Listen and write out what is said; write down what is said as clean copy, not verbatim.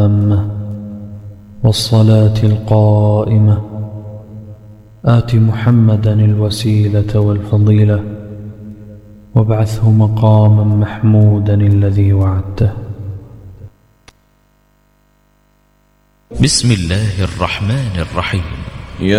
التامة والصلاة القائمة آت محمدا الوسيلة والفضيلة وابعثه مقاما محمودا الذي وعدته. بسم الله الرحمن الرحيم.